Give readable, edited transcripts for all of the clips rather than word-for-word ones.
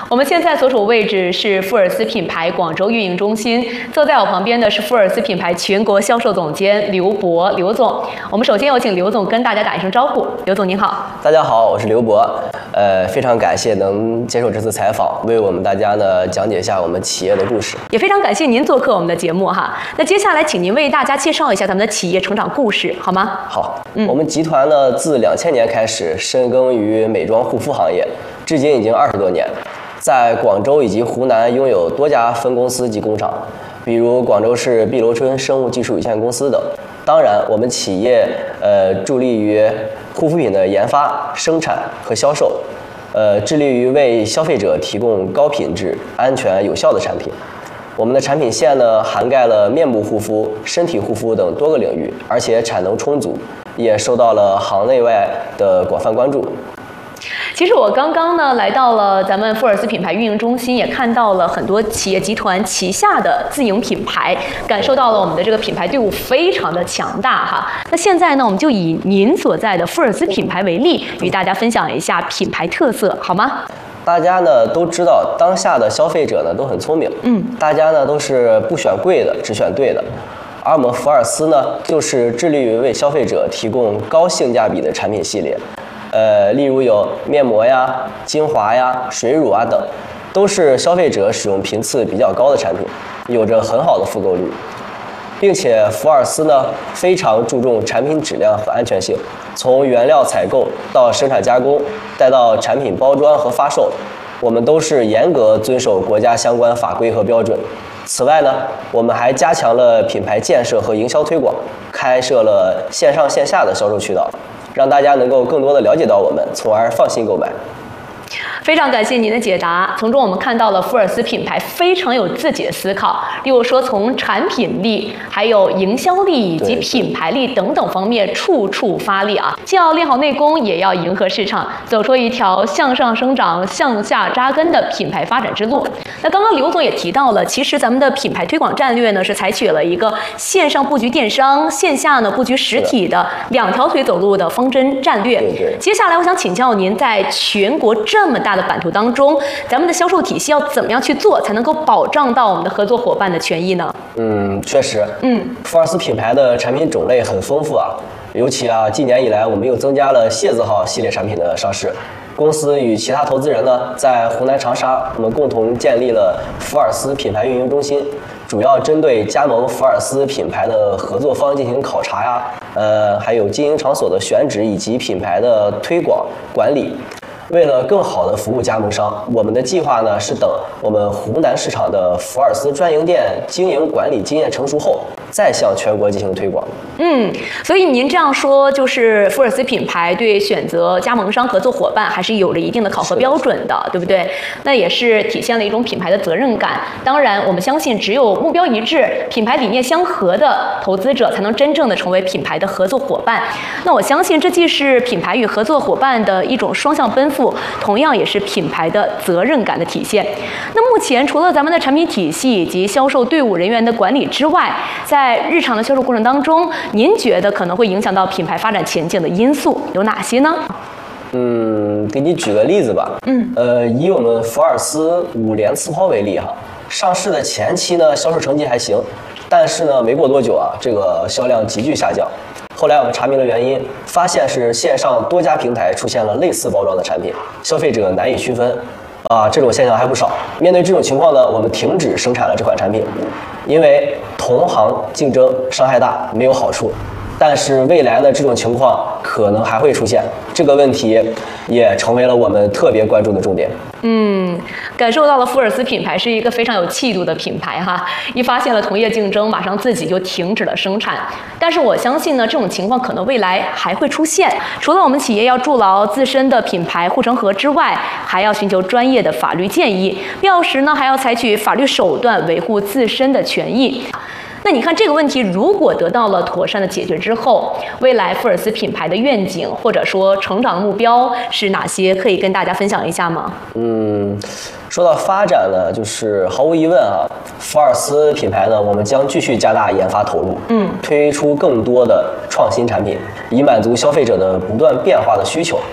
我们现在所处位置是富尔斯品牌广州运营中心，坐在我旁边的是富尔斯品牌全国销售总监刘博，刘总。我们首先有请刘总跟大家打一声招呼。刘总您好。 大家好，我是刘博。非常感谢能接受这次采访，为我们大家呢讲解一下我们企业的故事。 也非常感谢您做客我们的节目哈。那接下来请您为大家介绍一下咱们的企业成长故事，好吗？ 好，我们集团呢自2000年开始深耕于美妆护肤行业，至今已经20多年。在广州以及湖南拥有多家分公司及工厂，比如广州市碧螺春生物技术有限公司等。当然，我们企业助力于护肤品的研发、生产和销售，致力于为消费者提供高品质、安全、有效的产品。我们的产品线呢，涵盖了面部护肤、身体护肤等多个领域，而且产能充足，也受到了行内外的广泛关注。 其实我刚刚呢来到了咱们富尔斯品牌运营中心，也看到了很多企业集团旗下的自营品牌，感受到了我们的这个品牌队伍非常的强大哈。那现在呢，我们就以您所在的富尔斯品牌为例，与大家分享一下品牌特色，好吗？ 大家呢都知道，当下的消费者呢都很聪明，大家呢都是不选贵的，只选对的。而我们福尔斯呢，就是致力于为消费者提供高性价比的产品系列。例如有面膜呀、精华呀、水乳啊等，都是消费者使用频次比较高的产品，有着很好的复购率。并且福尔斯呢非常注重产品质量和安全性，从原料采购到生产加工，再到产品包装和发售，我们都是严格遵守国家相关法规和标准。此外呢，我们还加强了品牌建设和营销推广，开设了线上线下的销售渠道，让大家能够更多的了解到我们，从而放心购买。 非常感谢您的解答，从中我们看到了富尔斯品牌非常有自己的思考，例如说从产品力、还有营销力以及品牌力等等方面处处发力啊，既要练好内功，也要迎合市场，走出一条向上生长、向下扎根的品牌发展之路。那刚刚刘总也提到了，其实咱们的品牌推广战略呢是采取了一个线上布局电商、线下呢布局实体的2条腿走路的方针战略。接下来我想请教您，在全国这么大的版图当中，咱们的销售体系要怎么样去做，才能够保障到我们的合作伙伴的权益呢？ 确实，福尔斯品牌的产品种类很丰富啊，尤其近年以来，我们又增加了蝎子号系列产品的上市。公司与其他投资人呢，在湖南长沙，我们共同建立了福尔斯品牌运营中心，主要针对加盟福尔斯品牌的合作方进行考察呀，还有经营场所的选址以及品牌的推广管理。为了更好地服务加盟商，我们的计划呢是等我们湖南市场的福尔斯专营店经营管理经验成熟后，再向全国进行推广。 所以您这样说，就是福尔斯品牌对选择加盟商合作伙伴还是有着一定的考核标准的，对不对？那也是体现了一种品牌的责任感。当然，我们相信只有目标一致、品牌理念相合的投资者，才能真正的成为品牌的合作伙伴。那我相信这既是品牌与合作伙伴的一种双向奔赴，同样也是品牌的责任感的体现。那目前除了咱们的产品体系以及销售队伍人员的管理之外，在日常的销售过程当中，您觉得可能会影响到品牌发展前景的因素有哪些呢？ 给你举个例子吧。以我们福尔斯5联刺抛为例哈，上市的前期呢，销售成绩还行，但是呢，没过多久这个销量急剧下降。后来我们查明了原因，发现是线上多家平台出现了类似包装的产品，消费者难以区分。这种现象还不少。面对这种情况呢，我们停止生产了这款产品，因为同行竞争伤害大，没有好处。但是未来的这种情况可能还会出现，这个问题也成为了我们特别关注的重点。 感受到了福尔斯品牌是一个非常有气度的品牌哈，一发现了同业竞争，马上自己就停止了生产。但是我相信呢，这种情况可能未来还会出现。除了我们企业要筑牢自身的品牌护城河之外，还要寻求专业的法律建议，必要时呢还要采取法律手段维护自身的权益。那你看这个问题如果得到了妥善的解决之后，未来福尔斯品牌的愿景或者说成长目标是哪些？可以跟大家分享一下吗？ 说到发展呢，就是毫无疑问福尔斯品牌呢，我们将继续加大研发投入，推出更多的创新产品，以满足消费者的不断变化的需求。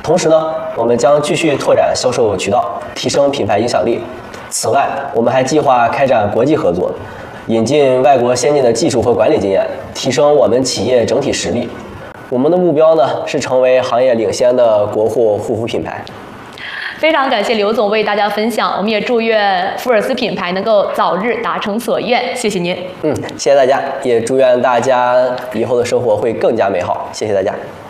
同时呢，我们将继续拓展销售渠道，提升品牌影响力。此外，我们还计划开展国际合作，引进外国先进的技术和管理经验，提升我们企业整体实力。我们的目标呢是成为行业领先的国货护肤品牌。 非常感谢刘总为大家分享，我们也祝愿福尔斯品牌能够早日达成所愿。谢谢您。 谢谢大家，也祝愿大家以后的生活会更加美好。谢谢大家。